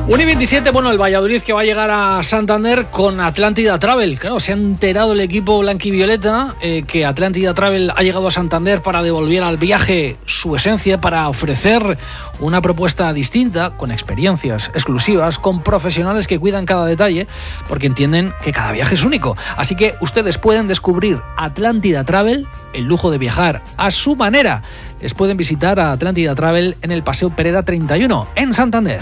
1:27, bueno, el Valladolid que va a llegar a Santander con Atlántida Travel. Claro, se ha enterado el equipo blanquivioleta que Atlántida Travel ha llegado a Santander para devolver al viaje su esencia, para ofrecer una propuesta distinta, con experiencias exclusivas, con profesionales que cuidan cada detalle, porque entienden que cada viaje es único. Así que ustedes pueden descubrir Atlántida Travel, el lujo de viajar a su manera. Les pueden visitar a Atlántida Travel en el Paseo Pereda 31, en Santander.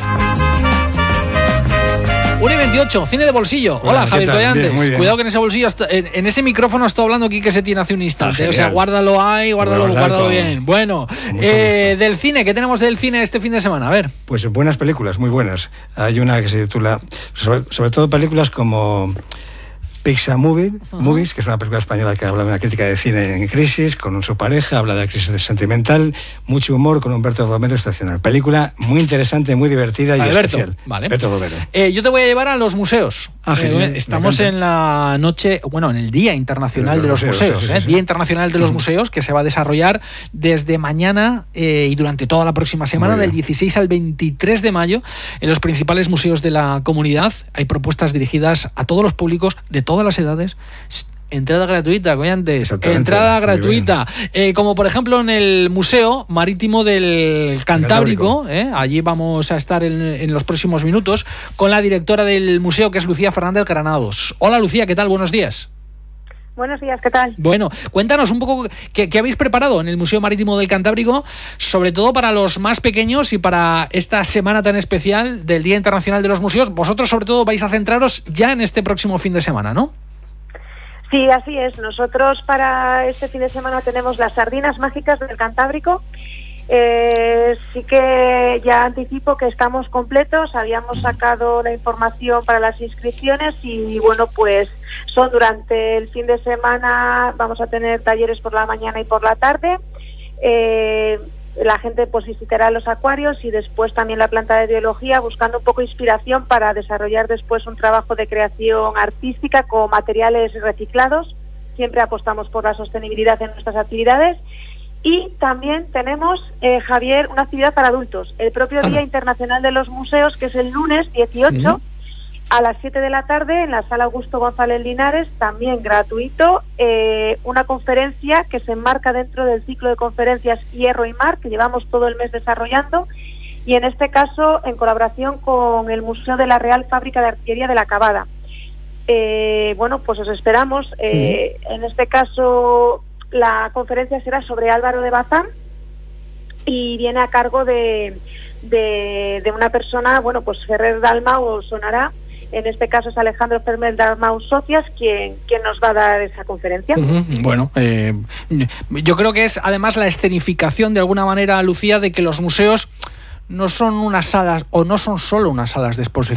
1:28, cine de bolsillo. Hola, Javier Collantes. Cuidado que en ese bolsillo, en ese micrófono estoy hablando aquí que se tiene hace un instante. O sea, guárdalo ahí, guárdalo bien. Bueno, del cine, ¿qué tenemos del cine este fin de semana? A ver. Pues buenas películas, muy buenas. Hay una que se titula, sobre todo películas como Pixar Movies, que es una película española que habla de una crítica de cine en crisis, con su pareja, habla de la crisis sentimental, mucho humor, con Humberto Romero excepcional. Película muy interesante, muy divertida y especial. Vale. Humberto Romero. Yo te voy a llevar a los museos. Estamos en la noche, en el Día Internacional de los Museos. Sí. Día Internacional de los Museos, que se va a desarrollar desde mañana y durante toda la próxima semana, del 16 al 23 de mayo, en los principales museos de la comunidad. Hay propuestas dirigidas a todos los públicos, de todas las edades. Entrada gratuita, Collantes. Entrada gratuita. Como por ejemplo en el Museo Marítimo del Cantábrico. Allí vamos a estar en los próximos minutos con la directora del museo, que es Lucía Fernández Granados. Hola, Lucía, ¿qué tal? Buenos días. Buenos días, ¿qué tal? Bueno, cuéntanos un poco qué habéis preparado en el Museo Marítimo del Cantábrico, sobre todo para los más pequeños y para esta semana tan especial del Día Internacional de los Museos. Vosotros, sobre todo, vais a centraros ya en este próximo fin de semana, ¿no? Sí, así es. Nosotros para este fin de semana tenemos las sardinas mágicas del Cantábrico. Sí que ya anticipo que estamos completos. Habíamos sacado la información para las inscripciones y bueno, pues son durante el fin de semana. Vamos a tener talleres por la mañana y por la tarde. La gente pues visitará los acuarios y después también la planta de biología, buscando un poco de inspiración para desarrollar después un trabajo de creación artística con materiales reciclados. Siempre apostamos por la sostenibilidad en nuestras actividades. Y también tenemos, Javier, una actividad para adultos, el propio Día Internacional de los Museos, que es el lunes 18, a las 7 de la tarde, en la Sala Augusto González Linares, también gratuito, una conferencia que se enmarca dentro del ciclo de conferencias Hierro y Mar, que llevamos todo el mes desarrollando, y en este caso en colaboración con el Museo de la Real Fábrica de Artillería de la Cavada. Bueno, pues os esperamos. En este caso la conferencia será sobre Álvaro de Bazán y viene a cargo de una persona, bueno, pues Ferrer Dalmau sonará. En este caso es Alejandro Ferrer Dalmau Socias quien nos va a dar esa conferencia. Bueno, yo creo que es además la escenificación de alguna manera, Lucía, de que los museos no son unas salas o no son solo unas salas de exposición.